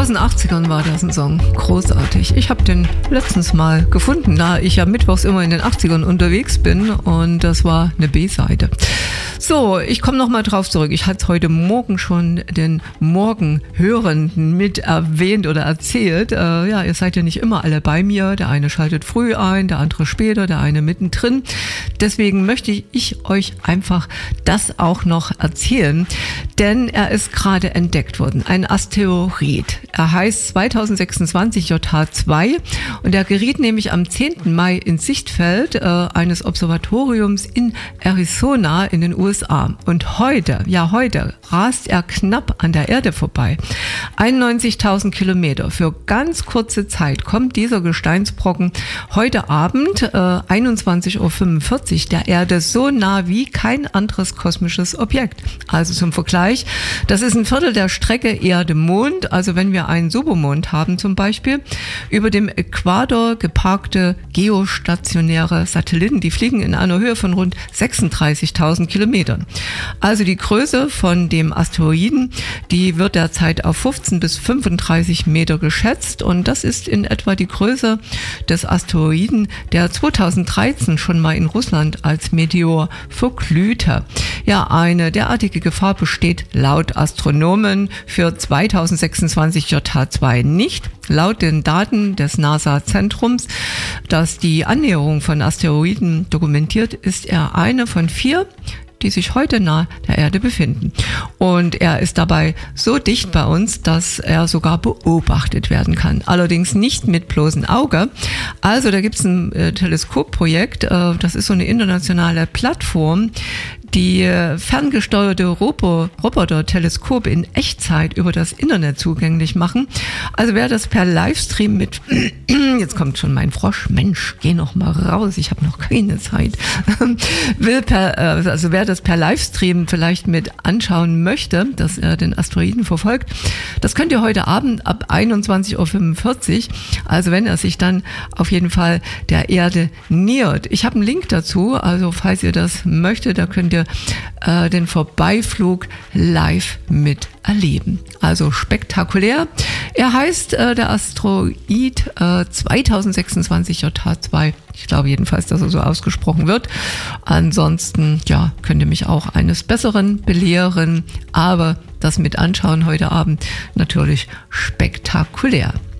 Aus den 80ern war das ein Song. Großartig. Ich habe den letztens mal gefunden, da ich ja mittwochs immer in den 80ern unterwegs bin, und das war eine B-Seite. So, ich komme nochmal drauf zurück. Ich hatte heute Morgen schon den Morgenhörenden mit erwähnt oder erzählt. Ja, ihr seid ja nicht immer alle bei mir. Der eine schaltet früh ein, der andere später, der eine mittendrin. Deswegen möchte ich euch einfach das auch noch erzählen, denn er ist gerade entdeckt worden. Ein Asteroid. Er heißt 2026 JH2 und er geriet nämlich am 10. Mai ins Sichtfeld eines Observatoriums in Arizona in den USA. Und heute rast er knapp an der Erde vorbei. 91.000 Kilometer. Für ganz kurze Zeit kommt dieser Gesteinsbrocken heute Abend 21.45 Uhr der Erde so nah wie kein anderes kosmisches Objekt. Also zum Vergleich, das ist ein Viertel der Strecke Erde-Mond. Also wenn wir einen Supermond haben zum Beispiel, über dem Äquator geparkte geostationäre Satelliten, die fliegen in einer Höhe von rund 36.000 Kilometern. Also die Größe von dem Asteroiden, die wird derzeit auf 15 bis 35 Meter geschätzt, und das ist in etwa die Größe des Asteroiden, der 2013 schon mal in Russland als Meteor verglühte. Ja, eine derartige Gefahr besteht laut Astronomen für 2026 JH2 nicht. Laut den Daten des NASA-Zentrums, das die Annäherung von Asteroiden dokumentiert, ist er eine von 4, die sich heute nahe der Erde befinden. Und er ist dabei so dicht bei uns, dass er sogar beobachtet werden kann. Allerdings nicht mit bloßem Auge. Also da gibt es ein Teleskopprojekt, das ist so eine internationale Plattform, die ferngesteuerte Roboter-Teleskope in Echtzeit über das Internet zugänglich machen. Also wer das per Livestream mit, jetzt kommt schon mein Frosch, Mensch, geh noch mal raus, ich habe noch keine Zeit, also wer das per Livestream vielleicht mit anschauen möchte, dass er den Asteroiden verfolgt, das könnt ihr heute Abend ab 21.45 Uhr, also wenn er sich dann auf jeden Fall der Erde nähert. Ich habe einen Link dazu, also falls ihr das möchtet, da könnt ihr den Vorbeiflug live miterleben. Also spektakulär. Er heißt der Asteroid 2026 JH2. Ich glaube jedenfalls, dass er so ausgesprochen wird. Ansonsten, ja, könnt ihr mich auch eines Besseren belehren. Aber das mit anschauen heute Abend natürlich spektakulär.